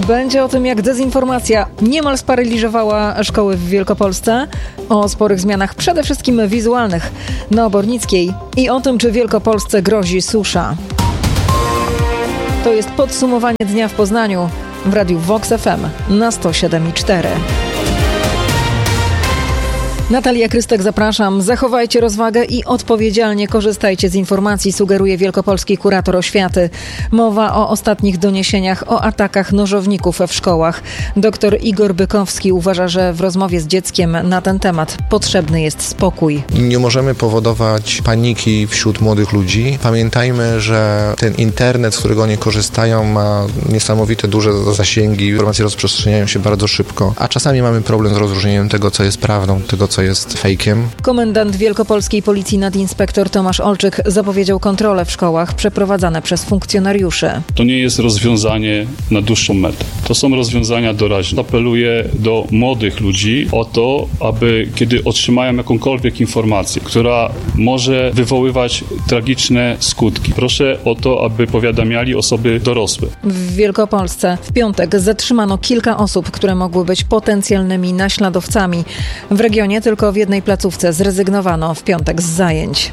Będzie o tym, jak dezinformacja niemal sparaliżowała szkoły w Wielkopolsce, o sporych zmianach przede wszystkim wizualnych na Obornickiej i o tym, czy Wielkopolsce grozi susza. To jest podsumowanie dnia w Poznaniu w Radiu Vox FM na 107,4. Natalia Krystek, zapraszam. Zachowajcie rozwagę i odpowiedzialnie korzystajcie z informacji, sugeruje wielkopolski kurator oświaty. Mowa o ostatnich doniesieniach o atakach nożowników w szkołach. Dr Igor Bykowski uważa, że w rozmowie z dzieckiem na ten temat potrzebny jest spokój. Nie możemy powodować paniki wśród młodych ludzi. Pamiętajmy, że ten internet, z którego oni korzystają, ma niesamowite duże zasięgi. Informacje rozprzestrzeniają się bardzo szybko, a czasami mamy problem z rozróżnieniem tego, co jest prawdą, tego, co jest fejkiem. Komendant Wielkopolskiej Policji nadinspektor Tomasz Olczyk zapowiedział kontrole w szkołach przeprowadzane przez funkcjonariuszy. To nie jest rozwiązanie na dłuższą metę. To są rozwiązania doraźne. Apeluję do młodych ludzi o to, aby kiedy otrzymają jakąkolwiek informację, która może wywoływać tragiczne skutki, proszę o to, aby powiadamiali osoby dorosłe. W Wielkopolsce w piątek zatrzymano kilka osób, które mogły być potencjalnymi naśladowcami. W regionie tylko w jednej placówce zrezygnowano w piątek z zajęć.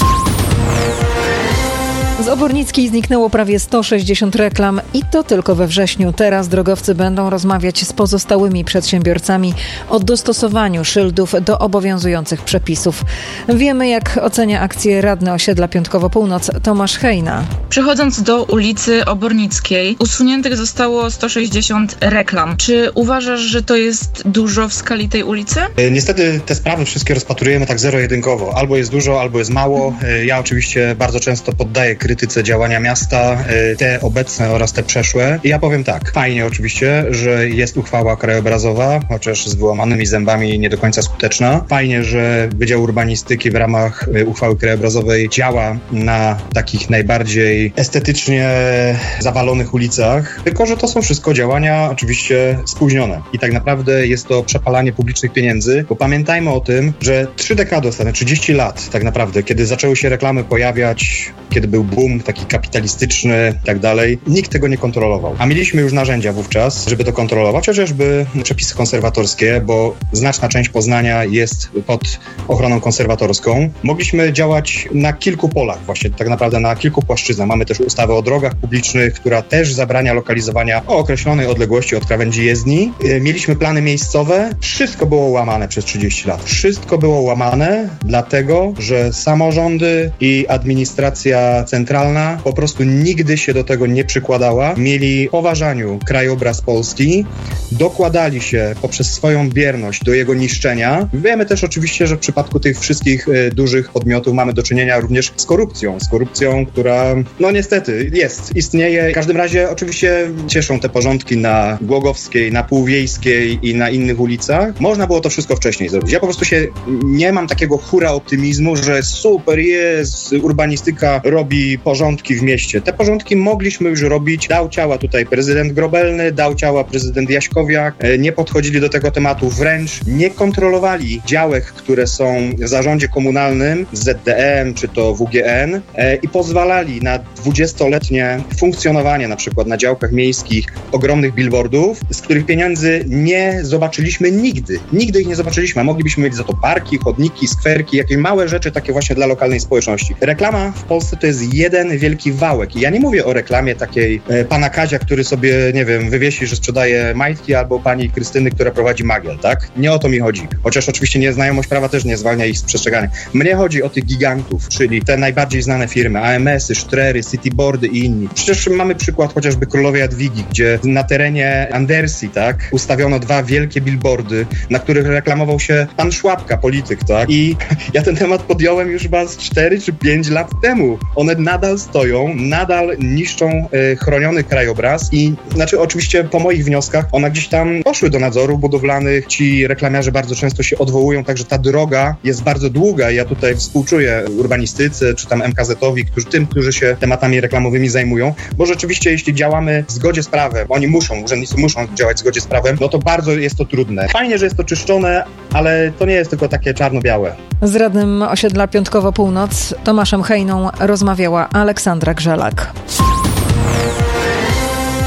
Z Obornickiej zniknęło prawie 160 reklam i to tylko we wrześniu. Teraz drogowcy będą rozmawiać z pozostałymi przedsiębiorcami o dostosowaniu szyldów do obowiązujących przepisów. Wiemy, jak ocenia akcję radny osiedla Piątkowo Północ Tomasz Hejna. Przechodząc do ulicy Obornickiej, usuniętych zostało 160 reklam. Czy uważasz, że to jest dużo w skali tej ulicy? Niestety te sprawy wszystkie rozpatrujemy tak zero-jedynkowo. Albo jest dużo, albo jest mało. Ja oczywiście bardzo często poddaję krytyce działania miasta, te obecne oraz te przeszłe. I ja powiem tak, fajnie oczywiście, że jest uchwała krajobrazowa, chociaż z wyłamanymi zębami nie do końca skuteczna. Fajnie, że Wydział Urbanistyki w ramach uchwały krajobrazowej działa na takich najbardziej estetycznie zawalonych ulicach, tylko że to są wszystko działania oczywiście spóźnione. I tak naprawdę jest to przepalanie publicznych pieniędzy, bo pamiętajmy o tym, że 3 dekady ostatnie, 30 lat tak naprawdę, kiedy zaczęły się reklamy pojawiać, kiedy był boom taki kapitalistyczny i tak dalej, nikt tego nie kontrolował. A mieliśmy już narzędzia wówczas, żeby to kontrolować, chociażby przepisy konserwatorskie, bo znaczna część Poznania jest pod ochroną konserwatorską. Mogliśmy działać na kilku polach właśnie, tak naprawdę na kilku płaszczyznach. Mamy też ustawę o drogach publicznych, która też zabrania lokalizowania o określonej odległości od krawędzi jezdni. Mieliśmy plany miejscowe. Wszystko było łamane przez 30 lat. Wszystko było łamane, dlatego że samorządy i administracja centralna po prostu nigdy się do tego nie przykładała. Mieli w poważaniu krajobraz Polski, dokładali się poprzez swoją bierność do jego niszczenia. Wiemy też oczywiście, że w przypadku tych wszystkich dużych podmiotów mamy do czynienia również z korupcją, która no niestety istnieje. W każdym razie oczywiście cieszą te porządki na Głogowskiej, na Półwiejskiej i na innych ulicach. Można było to wszystko wcześniej zrobić. Ja po prostu nie mam takiego hura optymizmu, że super jest, urbanistyka robi porządki w mieście. Te porządki mogliśmy już robić. Dał ciała tutaj prezydent Grobelny, dał ciała prezydent Jaśkowiak. Nie podchodzili do tego tematu, wręcz nie kontrolowali działek, które są w zarządzie komunalnym, ZDM czy to WGN i pozwalali na 20-letnie funkcjonowanie na przykład na działkach miejskich ogromnych billboardów, z których pieniędzy nie zobaczyliśmy nigdy. Nigdy ich nie zobaczyliśmy, a moglibyśmy mieć za to parki, chodniki, skwerki, jakieś małe rzeczy takie właśnie dla lokalnej społeczności. Reklama w Polsce to jest jeden wielki wałek. I ja nie mówię o reklamie takiej pana Kazia, który sobie, nie wiem, wywiesi, że sprzedaje majtki, albo pani Krystyny, która prowadzi magiel, tak? Nie o to mi chodzi. Chociaż oczywiście nieznajomość prawa też nie zwalnia ich z przestrzegania. Mnie chodzi o tych gigantów, czyli te najbardziej znane firmy, AMS-y, Sztrery, Cityboardy i inni. Przecież mamy przykład chociażby Królowej Jadwigi, gdzie na terenie Andersji, tak, ustawiono 2 wielkie billboardy, na których reklamował się pan Szłapka, polityk, tak? I ja ten temat podjąłem już chyba z 4 czy 5 lat temu. One nadal stoją, nadal niszczą chroniony krajobraz i znaczy oczywiście po moich wnioskach one gdzieś tam poszły do nadzorów budowlanych. Ci reklamiarze bardzo często się odwołują, także ta droga jest bardzo długa i ja tutaj współczuję urbanistyce czy tam MKZ-owi, którzy się tematami reklamowymi zajmują, bo rzeczywiście jeśli działamy w zgodzie z prawem, urzędnicy muszą działać w zgodzie z prawem, no to bardzo jest to trudne. Fajnie, że jest to czyszczone, ale to nie jest tylko takie czarno-białe. Z radnym osiedla Piątkowo Północ Tomaszem Hejną rozmawiała Aleksandra Grzelak.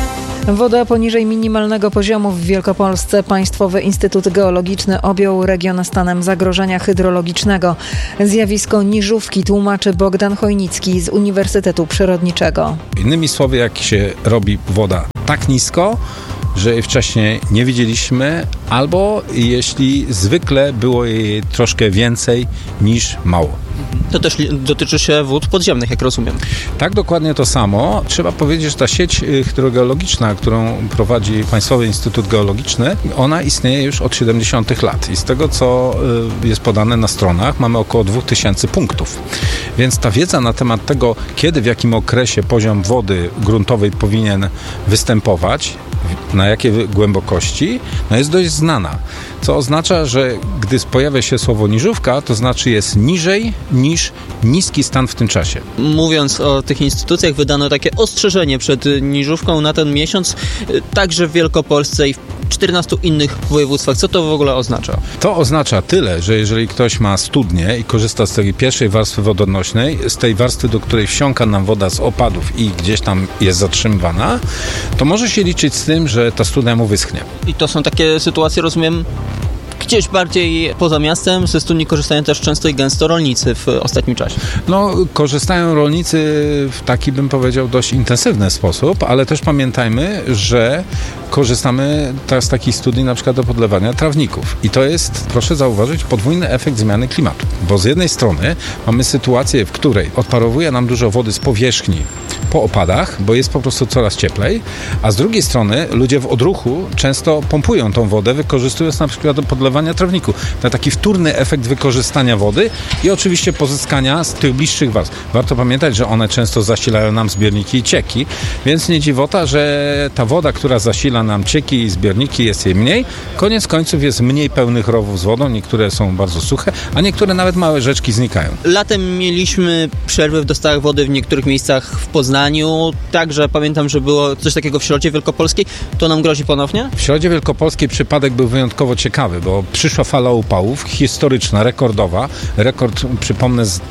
Woda poniżej minimalnego poziomu w Wielkopolsce. Państwowy Instytut Geologiczny objął region stanem zagrożenia hydrologicznego. Zjawisko niżówki tłumaczy Bogdan Chojnicki z Uniwersytetu Przyrodniczego. Innymi słowy, jak się robi woda tak nisko, że jej wcześniej nie widzieliśmy, albo jeśli zwykle było jej troszkę więcej niż mało. To też dotyczy się wód podziemnych, jak rozumiem. Tak, dokładnie to samo. Trzeba powiedzieć, że ta sieć hydrogeologiczna, którą prowadzi Państwowy Instytut Geologiczny, ona istnieje już od 70 lat. I z tego, co jest podane na stronach, mamy około 2000 punktów. Więc ta wiedza na temat tego, kiedy, w jakim okresie poziom wody gruntowej powinien występować, na jakiej głębokości, jest dość znana. Co oznacza, że gdy pojawia się słowo niżówka, to znaczy jest niżej niż niski stan w tym czasie. Mówiąc o tych instytucjach, wydano takie ostrzeżenie przed niżówką na ten miesiąc, także w Wielkopolsce i w 14 innych województwach. Co to w ogóle oznacza? To oznacza tyle, że jeżeli ktoś ma studnię i korzysta z tej pierwszej warstwy wodoodnośnej, z tej warstwy, do której wsiąka nam woda z opadów i gdzieś tam jest zatrzymywana, to może się liczyć z tym, że ta studnia mu wyschnie. I to są takie sytuacje, rozumiem, gdzieś bardziej poza miastem. Ze studni korzystają też często i gęsto rolnicy w ostatnim czasie. Korzystają rolnicy w taki, bym powiedział, dość intensywny sposób, ale też pamiętajmy, że korzystamy z takich studni na przykład do podlewania trawników. I to jest, proszę zauważyć, podwójny efekt zmiany klimatu. Bo z jednej strony mamy sytuację, w której odparowuje nam dużo wody z powierzchni po opadach, bo jest po prostu coraz cieplej, a z drugiej strony ludzie w odruchu często pompują tą wodę, wykorzystując na przykład do podlewania trawników. To taki wtórny efekt wykorzystania wody i oczywiście pozyskania z tych bliższych warstw. Warto pamiętać, że one często zasilają nam zbiorniki i cieki, więc nie dziwota, że ta woda, która zasila nam cieki i zbiorniki, jest jej mniej. Koniec końców jest mniej pełnych rowów z wodą, niektóre są bardzo suche, a niektóre nawet małe rzeczki znikają. Latem mieliśmy przerwy w dostawach wody w niektórych miejscach w Poznaniu, także pamiętam, że było coś takiego w Środzie Wielkopolskiej. To nam grozi ponownie? W Środzie Wielkopolskiej przypadek był wyjątkowo ciekawy, bo przyszła fala upałów, historyczna, rekordowa. Rekord, przypomnę, z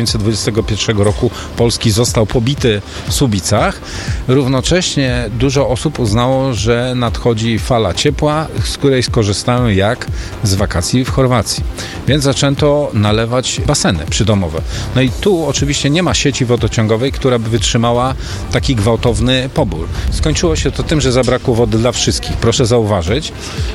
1921 roku Polski został pobity w Słubicach. Równocześnie dużo osób uznało, że nadchodzi fala ciepła, z której skorzystają jak z wakacji w Chorwacji. Więc zaczęto nalewać baseny przydomowe. I tu oczywiście nie ma sieci wodociągowej, która by wytrzymała taki gwałtowny pobór. Skończyło się to tym, że zabrakło wody dla wszystkich. Proszę zauważyć,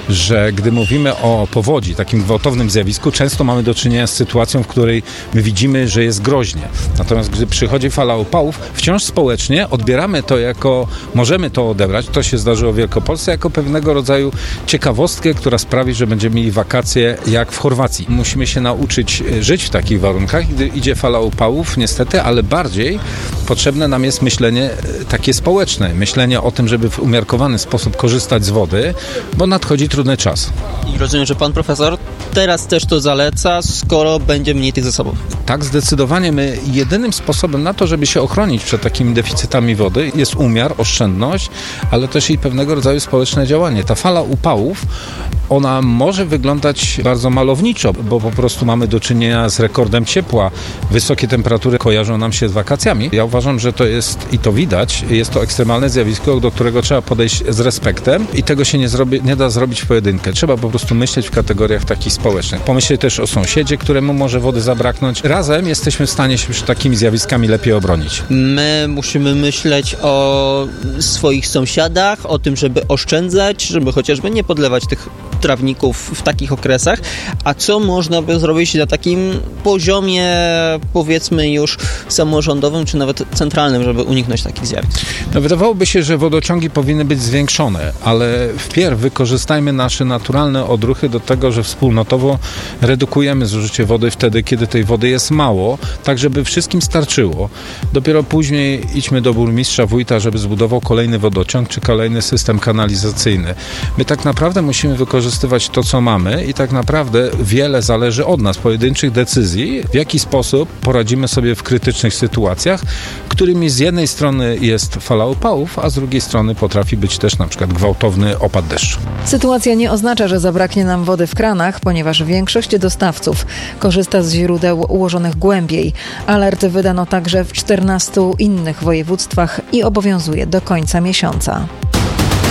że gdy mówimy o powodzi, takim gwałtownym zjawisku, często mamy do czynienia z sytuacją, w której my widzimy, że jest groźnie. Natomiast gdy przychodzi fala upałów, wciąż społecznie odbieramy to jako, możemy to odebrać, to się zdarzyło w Wielkopolsce, jako pewnego rodzaju ciekawostkę, która sprawi, że będziemy mieli wakacje jak w Chorwacji. Musimy się nauczyć żyć w takich warunkach, gdy idzie fala upałów, niestety, ale bardziej potrzebne nam jest myślenie takie społeczne, myślenie o tym, żeby w umiarkowany sposób korzystać z wody, bo nadchodzi trudny czas. I rozumiem, że pan profesor teraz też to zaleca, skoro będzie mniej tych zasobów. Tak, zdecydowanie. My jedynym sposobem na to, żeby się ochronić przed takimi deficytami wody, jest umiar, oszczędność, ale też i pewnego rodzaju społeczne działanie. Ta fala upałów, ona może wyglądać bardzo malowniczo, bo po prostu mamy do czynienia z rekordem ciepła. Wysokie temperatury kojarzą nam się z wakacjami. Ja uważam, że to jest, i to widać, jest to ekstremalne zjawisko, do którego trzeba podejść z respektem i tego się nie da zrobić w pojedynkę. Trzeba po prostu myśleć w kategoriach takich społecznych. Pomyśleć też o sąsiedzie, któremu może wody zabraknąć. Razem jesteśmy w stanie się przed takimi zjawiskami lepiej obronić. My musimy myśleć o swoich sąsiadach, o tym, żeby oszczędzać, żeby chociażby nie podlewać tych trawników w takich okresach. A co można by zrobić na takim poziomie, powiedzmy już samorządowym, czy nawet centralnym, żeby uniknąć takich zjawisk? Wydawałoby się, że wodociągi powinny być zwiększone, ale wpierw wykorzystajmy nasze naturalne odruchy do tego, że wspólnotowo redukujemy zużycie wody wtedy, kiedy tej wody jest mało, tak żeby wszystkim starczyło. Dopiero później idźmy do burmistrza, wójta, żeby zbudował kolejny wodociąg czy kolejny system kanalizacyjny. My tak naprawdę musimy wykorzystywać to, co mamy i tak naprawdę wiele zależy od nas, pojedynczych decyzji, w jaki sposób poradzimy sobie w krytycznych sytuacjach, którymi z jednej strony jest fala upałów, a z drugiej strony potrafi być też na przykład gwałtowny opad deszczu. Sytuacja nie oznacza, że zabraknie nam wody w kranach, ponieważ większość dostawców korzysta z źródeł ułożonych głębiej. Alert wydano także w 14 innych województwach i obowiązuje do końca miesiąca.